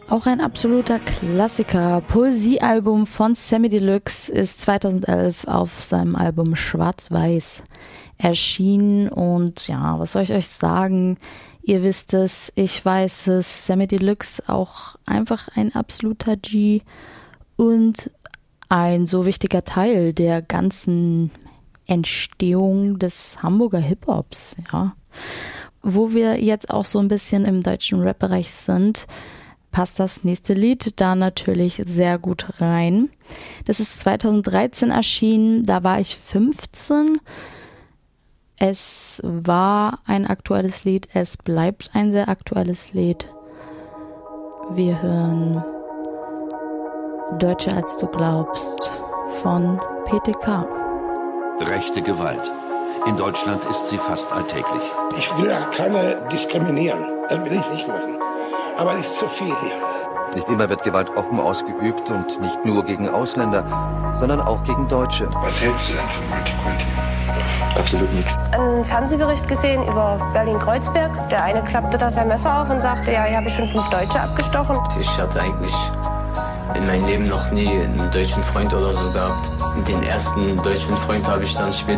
Auch ein absoluter Klassiker. Poesiealbum von Samy Deluxe ist 2011 auf seinem Album Schwarz-Weiß erschienen. Und ja, was soll ich euch sagen? Ihr wisst es, ich weiß es. Samy Deluxe auch einfach ein absoluter G und ein so wichtiger Teil der ganzen Entstehung des Hamburger Hip-Hops. Ja. Wo wir jetzt auch so ein bisschen im deutschen Rap-Bereich sind, passt das nächste Lied da natürlich sehr gut rein. Das ist 2013 erschienen, da war ich 15. Es war ein aktuelles Lied, es bleibt ein sehr aktuelles Lied. Wir hören Deutscher als du glaubst von PTK. Rechte Gewalt. In Deutschland ist sie fast alltäglich. Ich will ja keine diskriminieren, das will ich nicht machen. Aber es ist zu viel hier. Nicht immer wird Gewalt offen ausgeübt und nicht nur gegen Ausländer, sondern auch gegen Deutsche. Was hältst du denn von Multikulti? Absolut nichts. Einen Fernsehbericht gesehen über Berlin-Kreuzberg. Der eine klappte da sein Messer auf und sagte, ja, hier habe ich schon 5 Deutsche abgestochen. Ich hatte eigentlich in meinem Leben noch nie einen deutschen Freund oder so gehabt. Den ersten deutschen Freund habe ich dann später